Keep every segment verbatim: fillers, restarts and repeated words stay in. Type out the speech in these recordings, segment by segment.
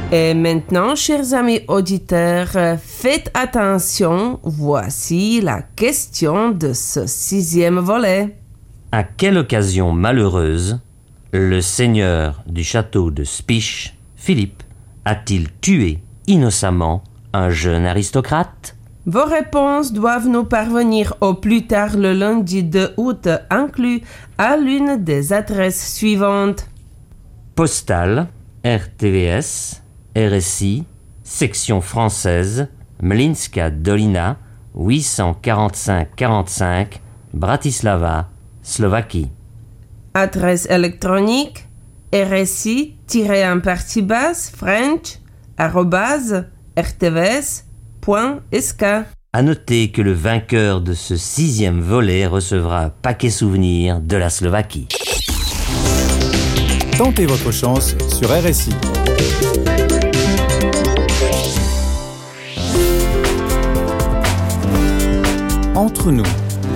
Et maintenant, chers amis auditeurs, faites attention, voici la question de ce sixième volet. À quelle occasion malheureuse le seigneur du château de Spisch, Philippe, a-t-il tué innocemment un jeune aristocrate? Vos réponses doivent nous parvenir au plus tard le lundi deux août, inclus à l'une des adresses suivantes. Postale, R T V S, R S I, section française, Mlinska Dolina, huit cent quarante-cinq quarante-cinq, Bratislava, Slovaquie. Adresse électronique rsi-en partie basse french arobase rtvs point s k. À noter que le vainqueur de ce sixième volet recevra un paquet souvenir de la Slovaquie. Tentez votre chance sur R S I. Entre nous.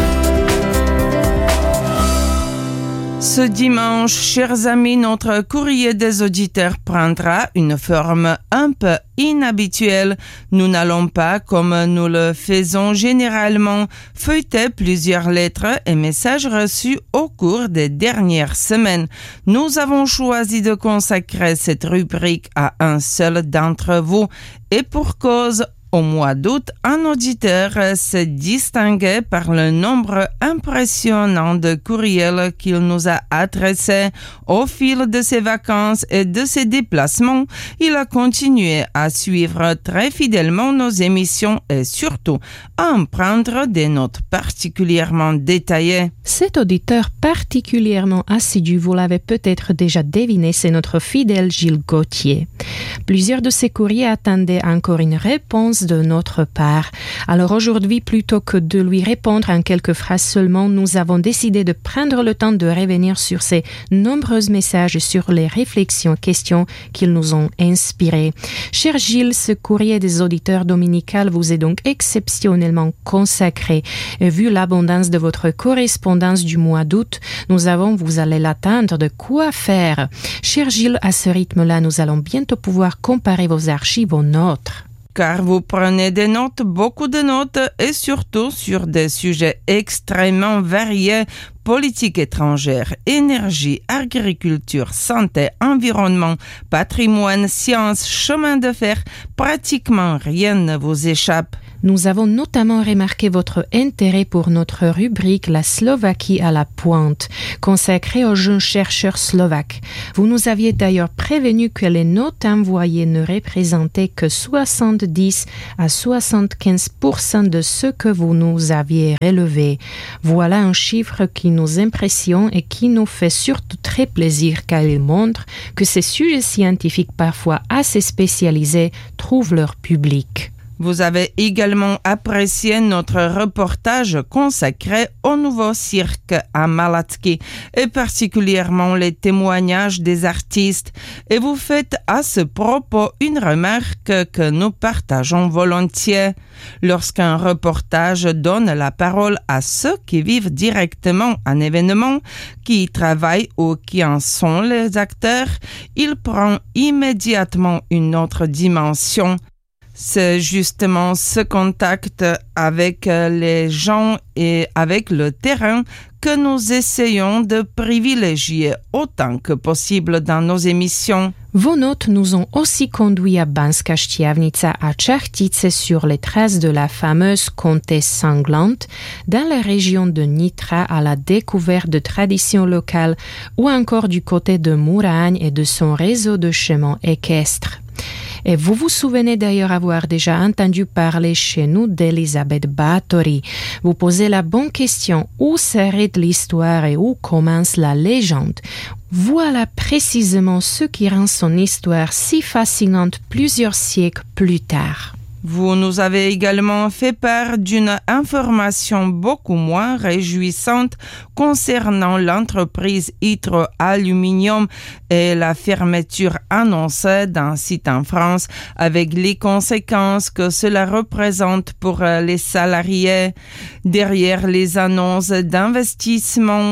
Ce dimanche, chers amis, notre courrier des auditeurs prendra une forme un peu inhabituelle. Nous n'allons pas, comme nous le faisons généralement, feuilleter plusieurs lettres et messages reçus au cours des dernières semaines. Nous avons choisi de consacrer cette rubrique à un seul d'entre vous, et pour cause. Au mois d'août, un auditeur s'est distingué par le nombre impressionnant de courriels qu'il nous a adressés au fil de ses vacances et de ses déplacements. Il a continué à suivre très fidèlement nos émissions et surtout à en prendre des notes particulièrement détaillées. Cet auditeur particulièrement assidu, vous l'avez peut-être déjà deviné, c'est notre fidèle Gilles Gauthier. Plusieurs de ses courriers attendaient encore une réponse de notre part. Alors aujourd'hui, plutôt que de lui répondre en quelques phrases seulement, nous avons décidé de prendre le temps de revenir sur ces nombreux messages et sur les réflexions, questions qu'ils nous ont inspirées. Cher Gilles, ce courrier des auditeurs dominical vous est donc exceptionnellement consacré. Et vu l'abondance de votre correspondance du mois d'août, nous avons, vous allez l'attendre, de quoi faire. Cher Gilles, à ce rythme-là, nous allons bientôt pouvoir comparer vos archives aux nôtres. Car vous prenez des notes, beaucoup de notes, et surtout sur des sujets extrêmement variés, politique étrangère, énergie, agriculture, santé, environnement, patrimoine, sciences, chemin de fer, pratiquement rien ne vous échappe. Nous avons notamment remarqué votre intérêt pour notre rubrique « La Slovaquie à la pointe », consacrée aux jeunes chercheurs slovaques. Vous nous aviez d'ailleurs prévenu que les notes envoyées ne représentaient que soixante-dix à soixante-quinze pour cent de ce que vous nous aviez relevé. Voilà un chiffre qui nous impressionne et qui nous fait surtout très plaisir car il montre que ces sujets scientifiques parfois assez spécialisés trouvent leur public. Vous avez également apprécié notre reportage consacré au nouveau cirque à Malacky et particulièrement les témoignages des artistes. Et vous faites à ce propos une remarque que nous partageons volontiers. Lorsqu'un reportage donne la parole à ceux qui vivent directement un événement, qui y travaillent ou qui en sont les acteurs, il prend immédiatement une autre dimension. C'est justement ce contact avec les gens et avec le terrain que nous essayons de privilégier autant que possible dans nos émissions. Vos notes nous ont aussi conduit à Banská Štiavnica à Čachtice sur les traces de la fameuse comtesse sanglante, dans la région de Nitra à la découverte de traditions locales ou encore du côté de Muraň et de son réseau de chemins équestres. Et vous vous souvenez d'ailleurs avoir déjà entendu parler chez nous d'Elisabeth Báthory. Vous posez la bonne question, où s'arrête l'histoire et où commence la légende? Voilà précisément ce qui rend son histoire si fascinante plusieurs siècles plus tard. Vous nous avez également fait part d'une information beaucoup moins réjouissante concernant l'entreprise Hydro Aluminium et la fermeture annoncée d'un site en France avec les conséquences que cela représente pour les salariés. Derrière les annonces d'investissement,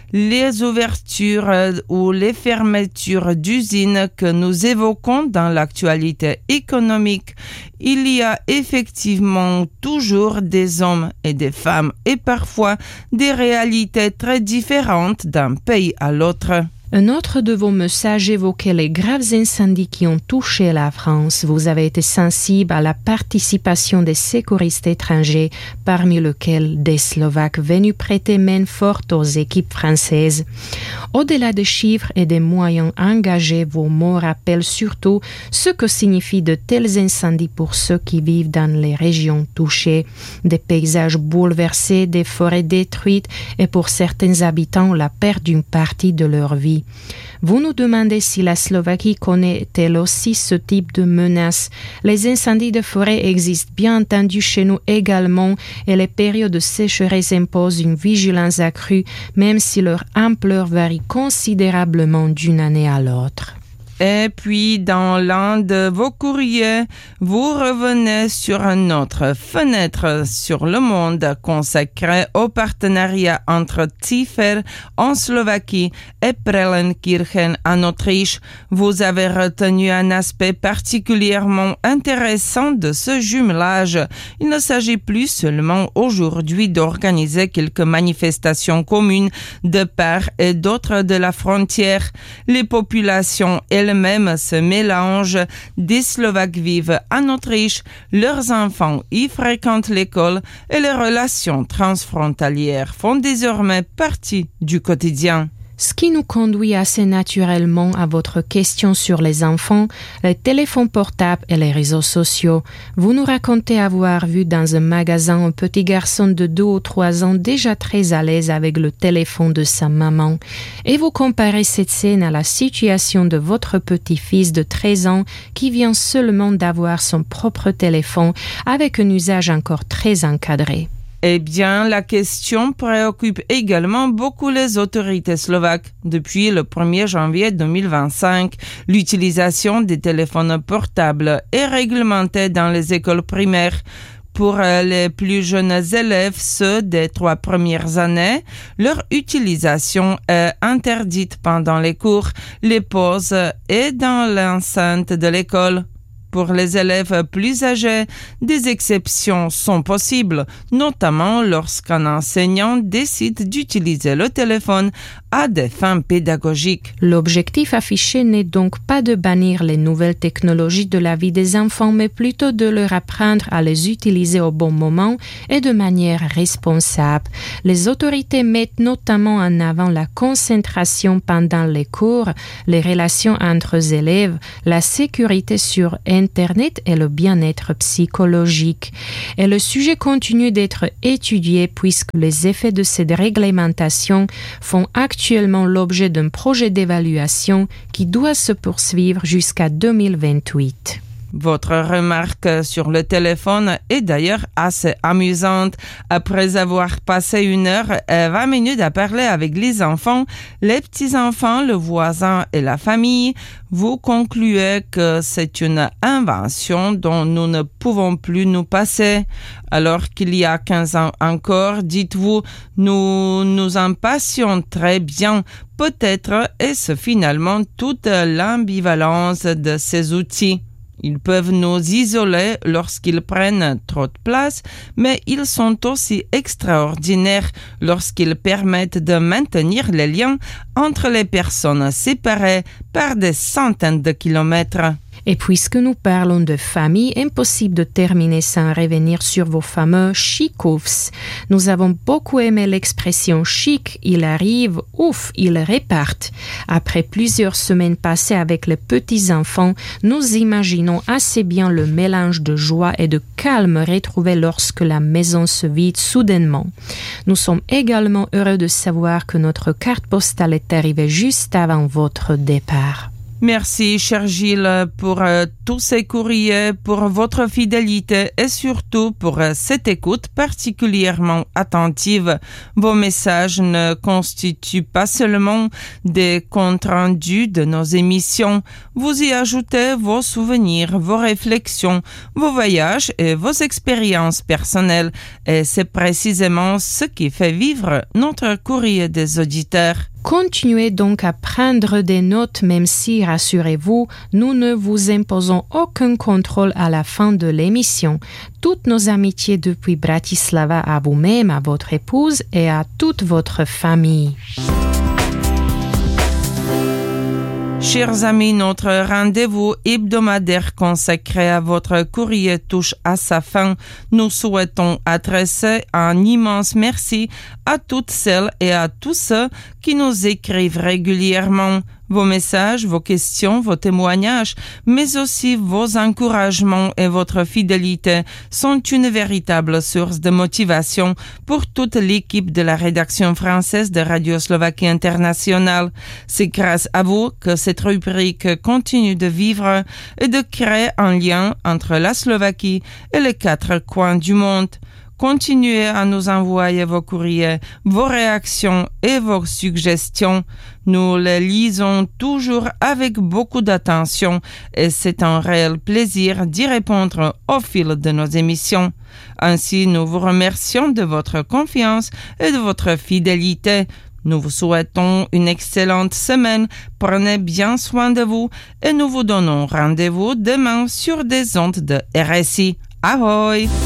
les ouvertures ou les fermetures d'usines que nous évoquons dans l'actualité économique, il y a effectivement toujours des hommes et des femmes et parfois des réalités très différentes d'un pays à l'autre. Un autre de vos messages évoquait les graves incendies qui ont touché la France. Vous avez été sensible à la participation des secouristes étrangers, parmi lesquels des Slovaques venus prêter main forte aux équipes françaises. Au-delà des chiffres et des moyens engagés, vos mots rappellent surtout ce que signifient de tels incendies pour ceux qui vivent dans les régions touchées. Des paysages bouleversés, des forêts détruites et pour certains habitants la perte d'une partie de leur vie. Vous nous demandez si la Slovaquie connaît elle aussi ce type de menace. Les incendies de forêt existent bien entendu chez nous également et les périodes de sécheresse imposent une vigilance accrue, même si leur ampleur varie considérablement d'une année à l'autre. Et puis, dans l'un de vos courriers, vous revenez sur notre fenêtre sur le monde consacrée au partenariat entre Ziffer en Slovaquie et Prellenkirchen en Autriche. Vous avez retenu un aspect particulièrement intéressant de ce jumelage. Il ne s'agit plus seulement aujourd'hui d'organiser quelques manifestations communes de part et d'autre de la frontière. Les populations et elles-mêmes se mélangent. Des Slovaques vivent en Autriche, leurs enfants y fréquentent l'école et les relations transfrontalières font désormais partie du quotidien. Ce qui nous conduit assez naturellement à votre question sur les enfants, les téléphones portables et les réseaux sociaux. Vous nous racontez avoir vu dans un magasin un petit garçon de deux ou trois ans déjà très à l'aise avec le téléphone de sa maman. Et vous comparez cette scène à la situation de votre petit-fils de treize ans qui vient seulement d'avoir son propre téléphone avec un usage encore très encadré. Eh bien, la question préoccupe également beaucoup les autorités slovaques. Depuis le premier janvier deux mille vingt-cinq, l'utilisation des téléphones portables est réglementée dans les écoles primaires. Pour les plus jeunes élèves, ceux des trois premières années, leur utilisation est interdite pendant les cours, les pauses et dans l'enceinte de l'école. Pour les élèves plus âgés, des exceptions sont possibles, notamment lorsqu'un enseignant décide d'utiliser le téléphone à des fins pédagogiques. L'objectif affiché n'est donc pas de bannir les nouvelles technologies de la vie des enfants, mais plutôt de leur apprendre à les utiliser au bon moment et de manière responsable. Les autorités mettent notamment en avant la concentration pendant les cours, les relations entre élèves, la sécurité sur Internet et le bien-être psychologique. Et le sujet continue d'être étudié puisque les effets de cette réglementation font actuellement l'objet d'un projet d'évaluation qui doit se poursuivre jusqu'à deux mille vingt-huit. Votre remarque sur le téléphone est d'ailleurs assez amusante. Après avoir passé une heure et vingt minutes à parler avec les enfants, les petits-enfants, le voisin et la famille, vous concluez que c'est une invention dont nous ne pouvons plus nous passer. Alors qu'il y a quinze ans encore, dites-vous, nous nous en passions très bien. Peut-être est-ce finalement toute l'ambivalence de ces outils. Ils peuvent nous isoler lorsqu'ils prennent trop de place, mais ils sont aussi extraordinaires lorsqu'ils permettent de maintenir les liens entre les personnes séparées par des centaines de kilomètres. Et puisque nous parlons de famille, impossible de terminer sans revenir sur vos fameux chic-oufs. Nous avons beaucoup aimé l'expression chic, il arrive, ouf, il repart. Après plusieurs semaines passées avec les petits-enfants, nous imaginons assez bien le mélange de joie et de calme retrouvé lorsque la maison se vide soudainement. Nous sommes également heureux de savoir que notre carte postale est arrivée juste avant votre départ. Merci, cher Gilles, pour euh, tous ces courriers, pour votre fidélité et surtout pour euh, cette écoute particulièrement attentive. Vos messages ne constituent pas seulement des comptes rendus de nos émissions. Vous y ajoutez vos souvenirs, vos réflexions, vos voyages et vos expériences personnelles. Et c'est précisément ce qui fait vivre notre courrier des auditeurs. Continuez donc à prendre des notes, même si, rassurez-vous, nous ne vous imposons aucun contrôle à la fin de l'émission. Toutes nos amitiés depuis Bratislava à vous-même, à votre épouse et à toute votre famille. Chers amis, notre rendez-vous hebdomadaire consacré à votre courrier touche à sa fin. Nous souhaitons adresser un immense merci à toutes celles et à tous ceux qui nous écrivent régulièrement. Vos messages, vos questions, vos témoignages, mais aussi vos encouragements et votre fidélité sont une véritable source de motivation pour toute l'équipe de la rédaction française de Radio Slovaquie Internationale. C'est grâce à vous que cette rubrique continue de vivre et de créer un lien entre la Slovaquie et les quatre coins du monde. Continuez à nous envoyer vos courriers, vos réactions et vos suggestions. Nous les lisons toujours avec beaucoup d'attention et c'est un réel plaisir d'y répondre au fil de nos émissions. Ainsi, nous vous remercions de votre confiance et de votre fidélité. Nous vous souhaitons une excellente semaine, prenez bien soin de vous et nous vous donnons rendez-vous demain sur des ondes de R S I. Ahoy!